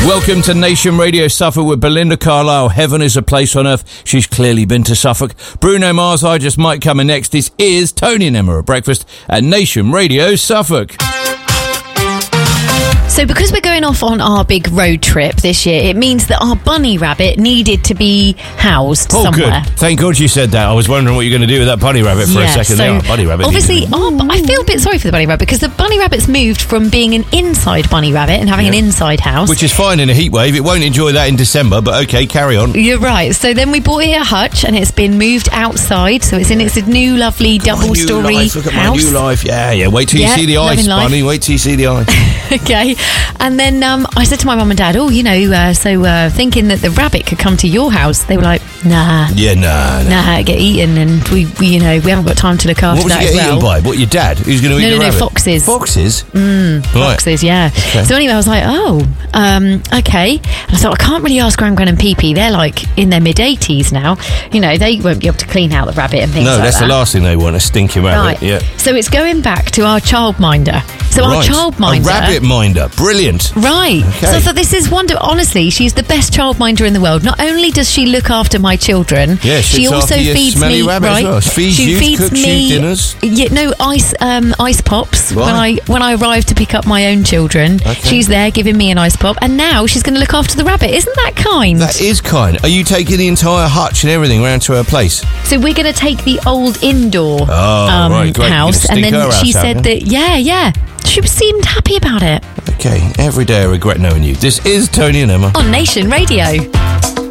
Welcome to Nation Radio Suffolk with Belinda Carlisle. Heaven is a place on earth. She's clearly been to Suffolk. Bruno Mars, I Just Might coming next. This is Tony and Emma at breakfast at Nation Radio Suffolk. So because we're going off on our big road trip this year, it means that our bunny rabbit needed to be housed somewhere. Good. Thank God you said that. I was wondering what you're going to do with that bunny rabbit for a second. So bunny rabbit. Obviously, I feel a bit sorry for the bunny rabbit because the bunny rabbit's moved from being an inside bunny rabbit and having an inside house. Which is fine in a heat wave. It won't enjoy that in December, but okay, carry on. You're right. So then we bought it a hutch and it's been moved outside. So it's in its new, lovely double-storey house. Look at my new life. Yeah. Wait till you see the ice, bunny. Wait till you see the ice. Okay. And then I said to my mum and dad, thinking that the rabbit could come to your house. They were like, nah. Yeah, nah, get eaten, and we haven't got time to look after that as well. What was you get eaten by? What, your dad? Who's going to eat the rabbit? No, foxes. Foxes? Foxes, yeah. Okay. So anyway, I was like, okay. And I thought, I can't really ask Gran and Pee-Pee. They're like in their mid-80s now. You know, they won't be able to clean out the rabbit and things like that. No, that's the last thing they want, a stinking rabbit. Right. Yeah. So it's going back to our childminder. So our childminder... A rabbit minder. Brilliant. Right. Okay. So I thought, this is wonderful. Honestly, she's the best childminder in the world. Not only does she look after my children, she also feeds me. Right. Well. She feeds me dinners. Yeah, no, ice pops. Right. When I arrive to pick up my own children, she's there giving me an ice pop, and now she's going to look after the rabbit. Isn't that kind? That is kind. Are you taking the entire hutch and everything round to her place? So we're going to take the old indoor house, and then she said that she seemed happy about it. Okay, every day I regret knowing you. This is Tony and Emma on Nation Radio.